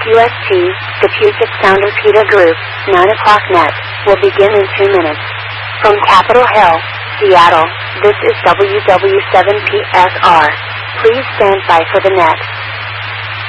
QST, the Puget Sound Repeater Group, 9 o'clock net, will begin in 2 minutes. From Capitol Hill, Seattle, this is WW7PSR. Please stand by for the net.